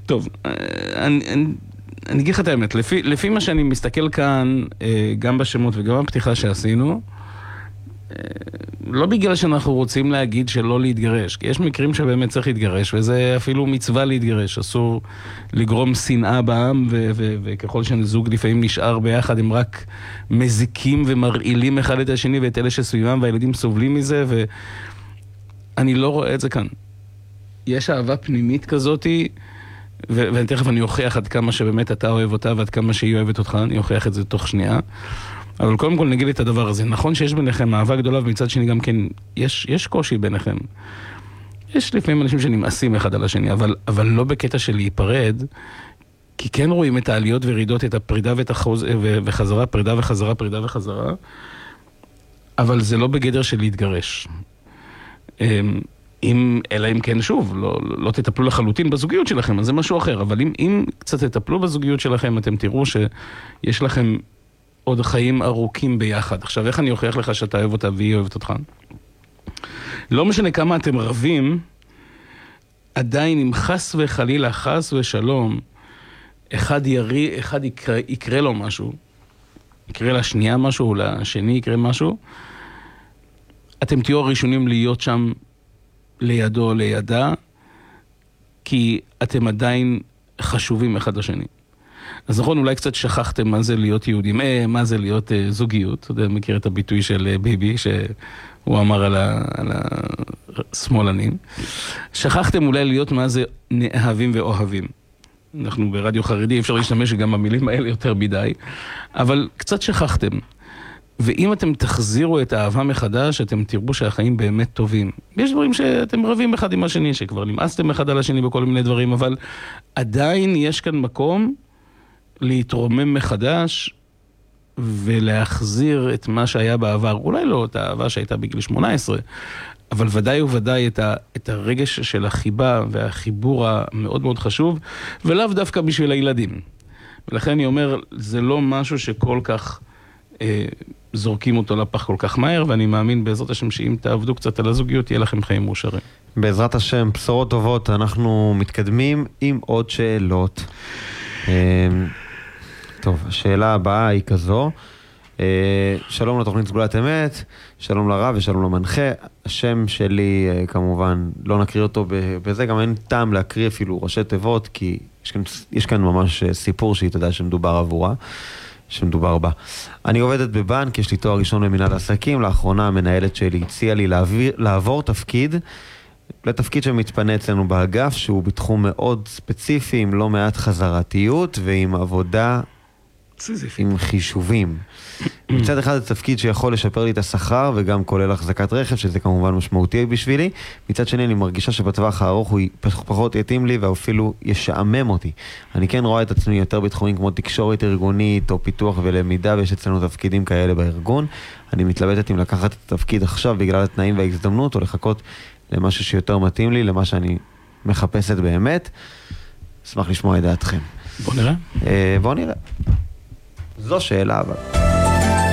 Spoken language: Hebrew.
טוב, אני אגיד לך את האמת, לפי מה שאני מסתכל כאן, גם בשמות וגם בפתיחה שעשינו, לא בגלל שאנחנו רוצים להגיד שלא להתגרש, כי יש מקרים שבאמת צריך להתגרש, וזה אפילו מצווה להתגרש, אסור לגרום שנאה בעם, וככל שהזוג לפעמים נשאר ביחד, הם רק מזיקים ומרעילים אחד את השני, ואת אלה שסביבם, והילדים סובלים מזה, ואני לא רואה את זה כאן. יש אהבה פנימית כזאתי, ותכף אני אוכיח עד כמה שבאמת אתה אוהב אותה, ועד כמה שהיא אוהבת אותך, אני אוכיח את זה תוך שנייה. אבל קודם כל נגיד את הדבר הזה, נכון שיש ביניכם אהבה גדולה, ומצד שני גם כן, יש קושי ביניכם. יש לפעמים אנשים שנמאסים אחד על השני, אבל לא בקטע של להיפרד, כי כן רואים את העליות ורידות, את הפרידה וחזרה, פרידה וחזרה, פרידה וחזרה, אבל זה לא בגדר של להתגרש. אלא אם כן שוב, לא תטפלו לחלוטין בזוגיות שלכם, אז זה משהו אחר, אבל אם קצת תטפלו בזוגיות שלכם, אתם תראו שיש לכם עוד חיים ארוכים ביחד. עכשיו, איך אני אוכיח לך שאתה אוהב אותה והיא אוהבת אותך? לא משנה כמה אתם רבים, עדיין אם חס וחלילה, חס ושלום, אחד יקרה לו משהו, יקרה לשנייה משהו, או לשני יקרה משהו, אתם תהיו הראשונים להיות שם לידו או לידה, כי אתם עדיין חשובים אחד לשני. אז נכון, אולי קצת שכחתם מה זה להיות יהודים, מה זה להיות זוגיות. אתה יודע, מכיר את הביטוי של ביבי, שהוא אמר על השמאלנים. שכחתם אולי להיות מה זה אהבים ואוהבים. אנחנו ברדיו חרדי, אפשר להשתמש גם במילים האלה יותר מדי, אבל קצת שכחתם. ואם אתם תחזירו את האהבה מחדש, אתם תראו שהחיים באמת טובים. יש דברים שאתם רבים אחד עם השני, שכבר נמאסתם אחד על השני בכל מיני דברים, אבל עדיין יש כאן מקום להתרומם מחדש ולהחזיר את מה שהיה בעבר. אולי לא את האהבה שהייתה בגיל 18, אבל ודאי וודאי את הרגש של החיבה והחיבור המאוד מאוד חשוב, ולאו דווקא בשביל הילדים. ולכן אני אומר, זה לא משהו שכל כך זורקים אותו לפח כל כך מהר, ואני מאמין בעזרת השם שאם תעבדו קצת על הזוגיות, יהיה לכם חיים מאושרים. בעזרת השם, בשורות טובות, אנחנו מתקדמים עם עוד שאלות. טוב, השאלה הבאה היא כזו. שלום לתוכנית סגולת אמת, שלום לרב ושלום למנחה. השם שלי כמובן לא נקריא אותו בזה, גם אין טעם להקריא אפילו ראשי תיבות, כי יש כאן ממש סיפור שהיא תדע שמדובר עבורה, שמדובר בה. אני עובדת בבנק, יש לי תואר ראשון במנהל עסקים, לאחרונה המנהלת שלי הציעה לי לעבור תפקיד, לתפקיד שמתפנה אצלנו באגף, שהוא בתחום מאוד ספציפי, עם לא מעט חזרתיות ועם עבודה עם חישובים. מצד אחד זה תפקיד שיכול לשפר לי את השכר וגם כולל החזקת רכב, שזה כמובן משמעותי בשבילי. מצד שני אני מרגישה שבטווח הארוך הוא פחות יתאים לי ואפילו ישעמם אותי. אני כן רואה את עצמי יותר בתחומים כמו תקשורת ארגונית או פיתוח ולמידה, ויש אצלנו תפקידים כאלה בארגון. אני מתלבטת אם לקחת את התפקיד עכשיו בגלל התנאים וההזדמנות, או לחכות למשהו שיותר מתאים לי, למה שאני מחפשת באמת. אשמח לשמוע את דעתכם. בוא נראה. זו שאלה אבל.